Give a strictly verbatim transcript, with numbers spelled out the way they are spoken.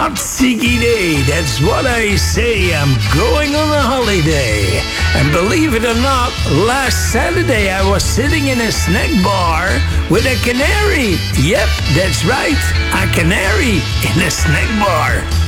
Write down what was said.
Hotziky day, that's what I say. I'm going on a holiday. And believe it or not, last Saturday I was sitting in a snack bar with a canary. Yep, that's right, a canary in a snack bar.